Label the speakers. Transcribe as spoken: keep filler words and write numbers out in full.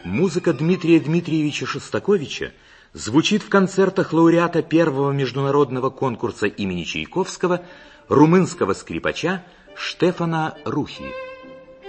Speaker 1: Музыка Дмитрия Дмитриевича Шостаковича звучит в концертах лауреата первого международного конкурса имени Чайковского, румынского скрипача Штефана Рухи.